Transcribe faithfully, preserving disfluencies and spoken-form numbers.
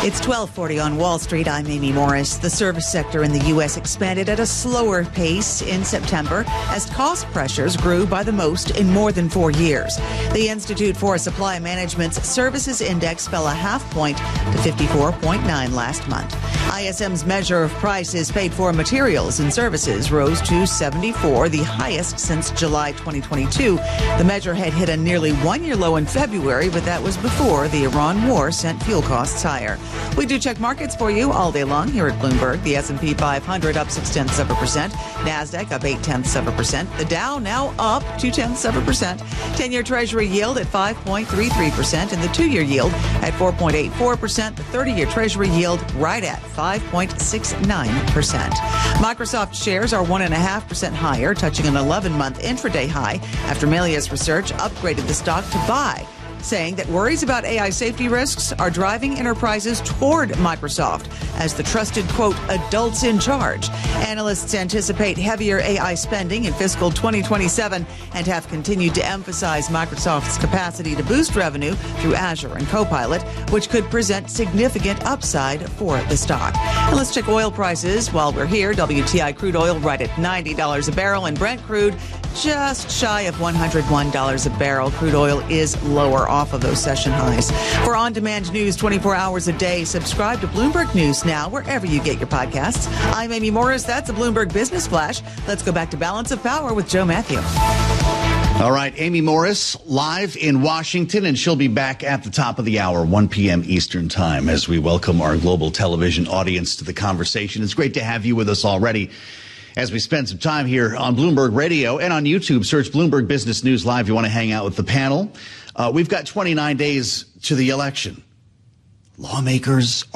It's twelve forty on Wall Street. I'm Amy Morris. The service sector in the U S expanded at a slower pace in September as cost pressures grew by the most in more than four years. The Institute for Supply Management's Services Index fell a half point to fifty-four point nine last month. I S M's measure of prices paid for materials and services rose to seventy-four, the highest since July twenty twenty-two. The measure had hit a nearly one-year low in February, but that was before the Iran war sent fuel costs higher. We do check markets for you all day long here at Bloomberg. The S and P five hundred up six tenths of a percent. NASDAQ up eight tenths of a percent. The Dow now up two tenths of a percent. ten-year Treasury yield at five point three three percent and the two-year yield at four point eight four percent. The thirty-year Treasury yield right at five point six nine percent. Microsoft shares are one point five percent higher, touching an eleven-month intraday high after Melius Research upgraded the stock to buy, saying that worries about A I safety risks are driving enterprises toward Microsoft as the trusted, quote, adults in charge. Analysts anticipate heavier A I spending in fiscal twenty twenty-seven and have continued to emphasize Microsoft's capacity to boost revenue through Azure and Copilot, which could present significant upside for the stock. And let's check oil prices while we're here. W T I crude oil right at ninety dollars a barrel and Brent crude just shy of one hundred one dollars a barrel. Crude oil is lower off of those session highs. For on-demand news twenty-four hours a day, subscribe to Bloomberg News now wherever you get your podcasts. I'm Amy Morris. That's a Bloomberg Business Flash. Let's go back to Balance of Power with Joe Matthew. All right, Amy Morris live in Washington, and she'll be back at the top of the hour, one p.m. Eastern time, as we welcome our global television audience to the conversation. It's great to have you with us already as we spend some time here on Bloomberg Radio and on YouTube. Search Bloomberg Business News Live if you want to hang out with the panel. Uh, we've got twenty-nine days to the election. Lawmakers